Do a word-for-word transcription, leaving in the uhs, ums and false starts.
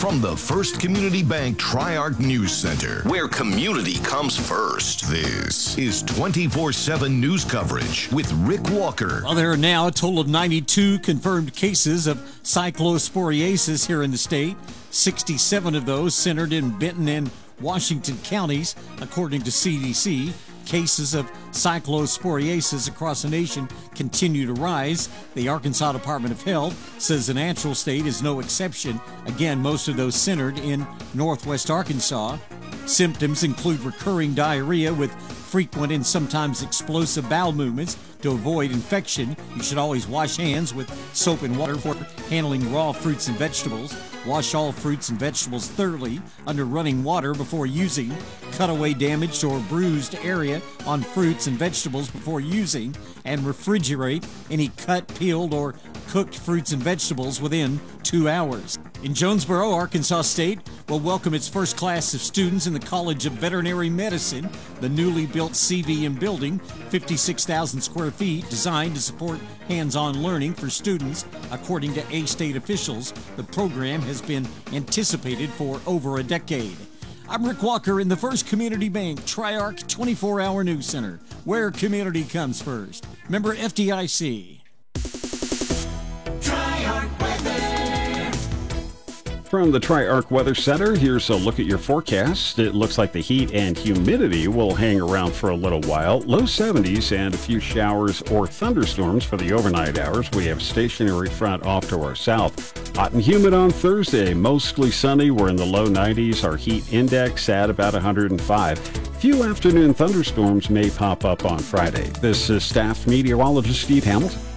From the First Community Bank Tri-Arc News Center, where community comes first, this is twenty-four seven news coverage with Rick Walker. Well, there are now a total of ninety-two confirmed cases of cyclosporiasis here in the state. sixty-seven of those centered in Benton and Washington counties, according to C D C. Cases of cyclosporiasis across the nation continue to rise. The Arkansas Department of Health says the natural state is no exception. Again, most of those centered in northwest Arkansas. Symptoms include recurring diarrhea with frequent and sometimes explosive bowel movements. To avoid infection, you should always wash hands with soap and water for handling raw fruits and vegetables. Wash all fruits and vegetables thoroughly under running water before using. Cut away damaged or bruised area on fruits and vegetables before using. And refrigerate any cut, peeled, or cooked fruits and vegetables within two hours. In Jonesboro, Arkansas State will welcome its first class of students in the College of Veterinary Medicine. The newly built C V M building, fifty-six thousand square feet, designed to support hands-on learning for students. According to A state officials, the program has been anticipated for over a decade. I'm Rick Walker in the First Community Bank Tri-Arc twenty-four hour News Center, where community comes first. Member F D I C. From the Tri-Arc Weather Center, here's a look at your forecast. It looks like the heat and humidity will hang around for a little while. Low seventies and a few showers or thunderstorms for the overnight hours. We have a stationary front off to our south. Hot and humid on Thursday. Mostly sunny. We're in the low nineties. Our heat index at about one hundred five. Few afternoon thunderstorms may pop up on Friday. This is staff meteorologist Steve Hamilton.